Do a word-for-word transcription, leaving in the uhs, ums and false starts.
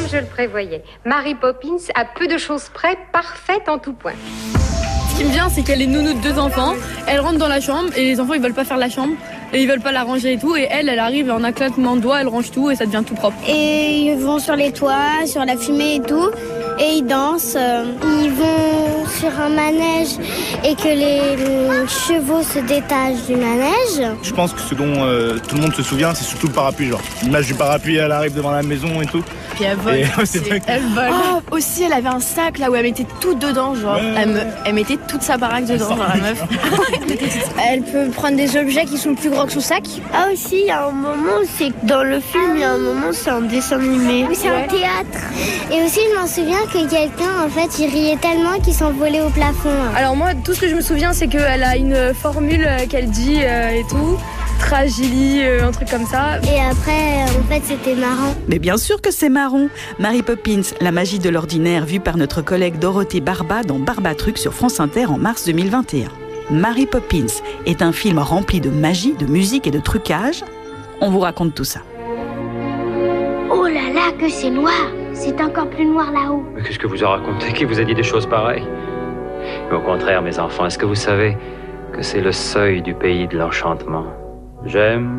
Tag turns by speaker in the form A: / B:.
A: je le prévoyais. Mary Poppins a peu de choses près, parfaite en tout point.
B: Ce qui me vient, c'est qu'elle est nounou de deux enfants. Elle rentre dans la chambre et les enfants, ils veulent pas faire la chambre. Et ils veulent pas la ranger et tout. Et elle, elle arrive en un claquement de doigts, elle range tout et ça devient tout propre.
C: Et ils vont sur les toits, sur la fumée et tout. Et ils dansent. Ils vont sur un manège et que les chevaux se détachent du manège.
D: Je pense que ce dont euh, tout le monde se souvient, c'est surtout le parapluie. Genre, l'image du parapluie, elle arrive devant la maison et tout.
B: Puis elle vole.
D: Et, ouais, c'est vrai que...
B: Elle vole.
E: Oh, aussi, elle avait un sac là où elle mettait tout dedans, genre.
D: Ouais.
E: Elle, me... elle mettait toute sa baraque dedans, genre la meuf.
C: Elle peut prendre des objets qui sont plus gros que son sac. Ah aussi, il y a un moment, c'est que dans le film, il y a un moment, c'est un dessin animé. Oui, c'est ouais. un théâtre. Et aussi, je m'en souviens que quelqu'un, en fait, il riait tellement qu'il s'envolait au plafond.
B: Alors moi, tout ce que je me souviens, c'est qu'elle a une formule qu'elle dit euh, et tout. Tragili, euh, un truc comme ça.
C: Et après, en fait, c'était marrant.
F: Mais bien sûr que c'est marrant. Mary Poppins, la magie de l'ordinaire, vue par notre collègue Dorothée Barba dans Barbatruc sur France Inter en mars deux mille vingt et un. Mary Poppins est un film rempli de magie, de musique et de trucage. On vous raconte tout ça.
C: Oh là là, que c'est noir! C'est encore plus noir là-haut.
G: Mais qu'est-ce que vous a raconté? Qui vous a dit des choses pareilles? Mais au contraire, mes enfants, est-ce que vous savez que c'est le seuil du pays de l'enchantement? J'aime